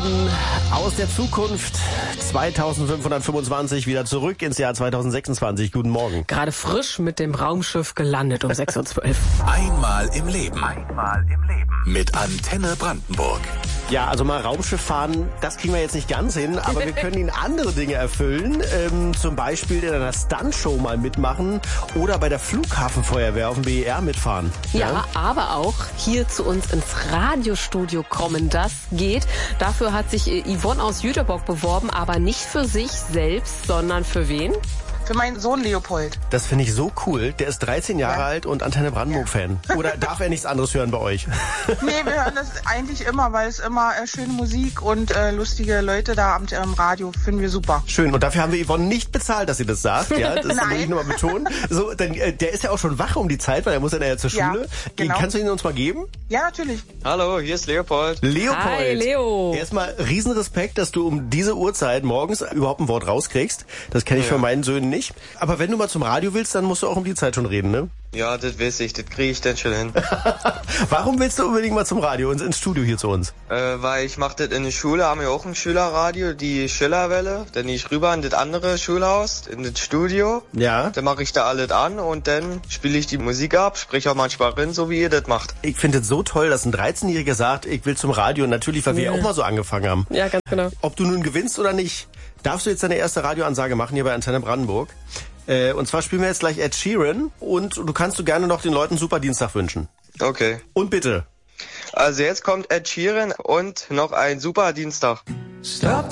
Sheeran aus der Zukunft 2525 wieder zurück ins Jahr 2026. Guten Morgen. Gerade frisch mit dem Raumschiff gelandet um 6:12 Uhr. Einmal im Leben. Mit Antenne Brandenburg. Ja, also mal Raumschiff fahren, das kriegen wir jetzt nicht ganz hin, aber wir können Ihnen andere Dinge erfüllen. Zum Beispiel in einer Stuntshow mal mitmachen oder bei der Flughafenfeuerwehr auf dem BER mitfahren. Ja, aber auch hier zu uns ins Radiostudio kommen, das geht. Dafür hat sich Yvonne aus Jüterbock beworben, aber nicht für sich selbst, sondern für wen? Für meinen Sohn Leopold. Das finde ich so cool. Der ist 13 Jahre alt und Antenne Brandenburg-Fan. Oder darf er nichts anderes hören bei euch? Nee, wir hören das eigentlich immer, weil es immer schöne Musik und lustige Leute da am Radio finden wir super. Schön. Und dafür haben wir Yvonne nicht bezahlt, dass sie das sagt. Ja, das muss ich nochmal betonen. So, denn, der ist ja auch schon wach um die Zeit, weil er muss ja zur Schule. Genau. Kannst du ihn uns mal geben? Ja, natürlich. Hallo, hier ist Leopold. Leopold. Hi, Leo. Erstmal Riesenrespekt, dass du um diese Uhrzeit morgens überhaupt ein Wort rauskriegst. Das kenne ich von meinen Söhnen nicht. Aber wenn du mal zum Radio willst, dann musst du auch um die Zeit schon reden, ne? Ja, das weiß ich, das kriege ich dann schon hin. Warum willst du unbedingt mal zum Radio und ins Studio hier zu uns? Weil ich mache das in der Schule, haben wir auch ein Schülerradio, die Schillerwelle. Dann gehe ich rüber in das andere Schulhaus, in das Studio. Ja. Dann mache ich da alles an und dann spiele ich die Musik ab, spreche auch manchmal rein, so wie ihr das macht. Ich finde es so toll, dass ein 13-Jähriger sagt, ich will zum Radio. Natürlich, weil wir ja auch mal so angefangen haben. Ja, ganz genau. Ob du nun gewinnst oder nicht, darfst du jetzt deine erste Radioansage machen hier bei Antenne Brandenburg. Und zwar spielen wir jetzt gleich Ed Sheeran und du kannst gerne noch den Leuten einen super Dienstag wünschen. Okay. Und bitte. Also jetzt kommt Ed Sheeran und noch ein super Dienstag. Stop.